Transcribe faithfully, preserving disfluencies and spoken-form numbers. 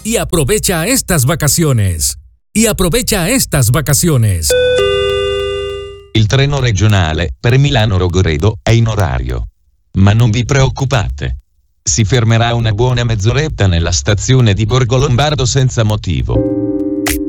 y aprovecha estas vacaciones. Y aprovecha estas vacaciones. Il treno regionale per Milano-Rogoredo è in orario. Ma non vi preoccupate. Si fermerà una buona mezz'oretta nella stazione di Borgo Lombardo senza motivo.